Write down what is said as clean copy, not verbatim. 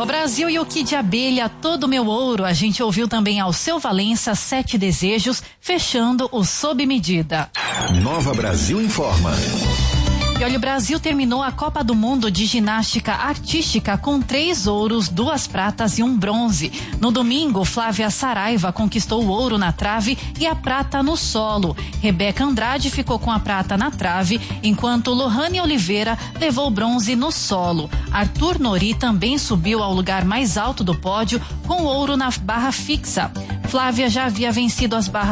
Nova Brasil e o Kid Abelha, Todo Meu Ouro. A gente ouviu também Alceu Valença, 7 Desejos, fechando o Sob Medida. Nova Brasil informa. E olha, o Brasil terminou a Copa do Mundo de Ginástica Artística com 3 ouros, 2 pratas e 1 bronze. No domingo, Flávia Saraiva conquistou o ouro na trave e a prata no solo. Rebeca Andrade ficou com a prata na trave, enquanto Lohane Oliveira levou o bronze no solo. Arthur Nori também subiu ao lugar mais alto do pódio com ouro na barra fixa. Flávia já havia vencido as barras